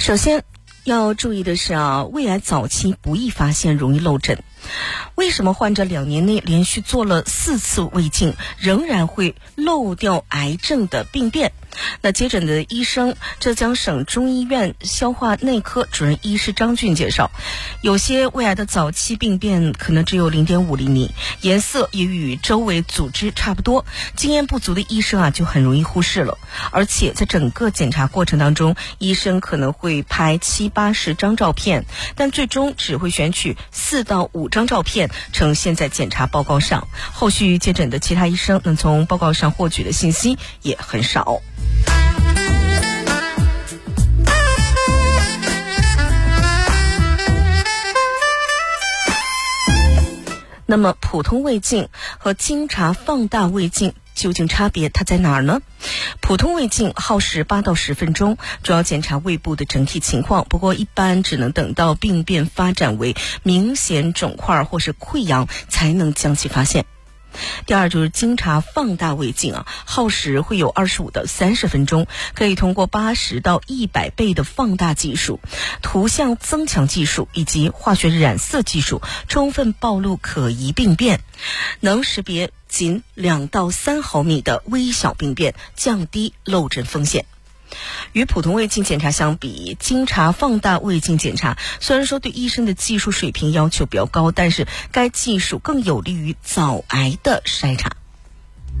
首先要注意的是胃癌早期不易发现，容易漏诊。为什么患者2年内连续做了4次胃镜，仍然会漏掉癌症的病变？那接诊的医生，浙江省中医院消化内科主任医师张俊介绍，有些胃癌的早期病变可能只有 0.5 厘米，颜色也与周围组织差不多，经验不足的医生就很容易忽视了。而且在整个检查过程当中，医生可能会拍70-80张照片，但最终只会选取4到5张照片呈现在检查报告上，后续接诊的其他医生能从报告上获取的信息也很少。那么普通胃镜和经查放大胃镜究竟差别它在哪儿呢？普通胃镜耗时8到10分钟，主要检查胃部的整体情况，不过一般只能等到病变发展为明显肿块或是溃疡才能将其发现。第二就是经查放大胃镜耗时会有25到30分钟，可以通过80到100倍的放大技术、图像增强技术以及化学染色技术，充分暴露可疑病变，能识别仅2到3毫米的微小病变，降低漏诊风险。与普通胃镜检查相比，经查放大胃镜检查虽然说对医生的技术水平要求比较高，但是该技术更有利于早癌的筛查。